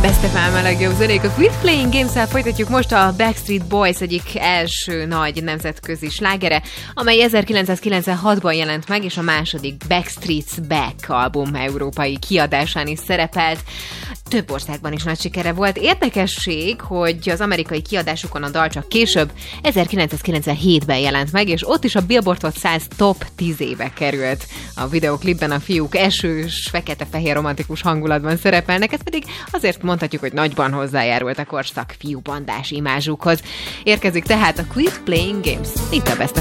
Best FM a legjobb zenék. A Quit Playing Games-el folytatjuk most a Backstreet Boys egyik első nagy nemzetközi slágere, amely 1996-ban jelent meg, és a második Backstreet's Back album európai kiadásán is szerepelt. Több országban is nagy sikere volt. Érdekesség, hogy az amerikai kiadásukon a dal csak később, 1997-ben jelent meg, és ott is a Billboard Hot 100 top 10-ébe került. A videoklipben a fiúk esős, fekete-fehér romantikus hangulatban szerepelnek, ez pedig azért mondhatjuk, hogy nagyban hozzájárult a korszak fiúbandás imázsukhoz. Érkezik tehát a Quit Playing Games, itt a Best